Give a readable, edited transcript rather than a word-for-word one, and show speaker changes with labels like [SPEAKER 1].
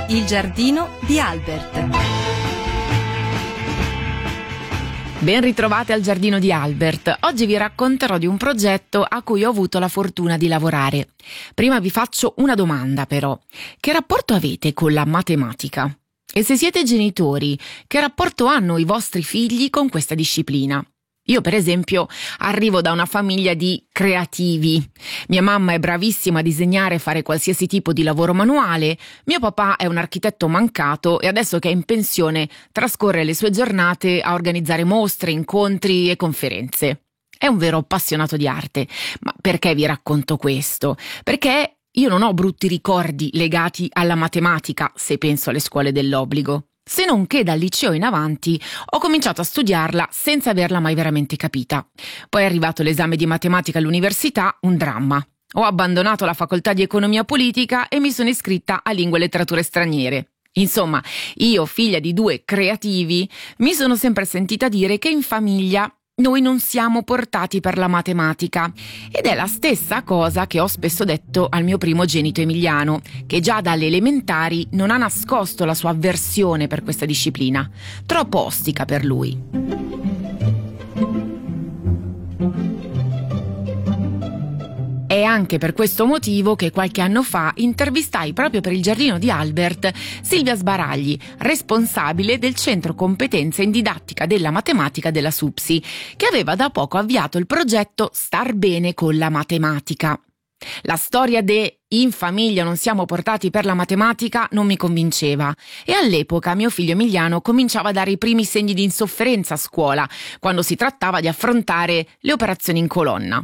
[SPEAKER 1] Il giardino di Albert.
[SPEAKER 2] Ben ritrovate al Giardino di Albert. Oggi vi racconterò di un progetto a cui ho avuto la fortuna di lavorare. Prima vi faccio una domanda però. Che rapporto avete con la matematica? E se siete genitori, che rapporto hanno i vostri figli con questa disciplina? Io, per esempio, arrivo da una famiglia di creativi. Mia mamma è bravissima a disegnare e fare qualsiasi tipo di lavoro manuale. Mio papà è un architetto mancato e adesso che è in pensione trascorre le sue giornate a organizzare mostre, incontri e conferenze. È un vero appassionato di arte. Ma perché vi racconto questo? Perché io non ho brutti ricordi legati alla matematica, se penso alle scuole dell'obbligo. Se non che dal liceo in avanti ho cominciato a studiarla senza averla mai veramente capita. Poi è arrivato l'esame di matematica all'università, un dramma. Ho abbandonato la facoltà di economia politica e mi sono iscritta a lingue e letterature straniere. Insomma, io, figlia di due creativi, mi sono sempre sentita dire che in famiglia noi non siamo portati per la matematica, ed è la stessa cosa che ho spesso detto al mio primogenito Emiliano, che già dalle elementari non ha nascosto la sua avversione per questa disciplina, troppo ostica per lui. È anche per questo motivo che qualche anno fa intervistai proprio per il Giardino di Albert Silvia Sbaragli, responsabile del Centro Competenze in Didattica della Matematica della SUPSI, che aveva da poco avviato il progetto Star Bene con la Matematica. La storia in famiglia non siamo portati per la matematica non mi convinceva e all'epoca mio figlio Emiliano cominciava a dare i primi segni di insofferenza a scuola quando si trattava di affrontare le operazioni in colonna.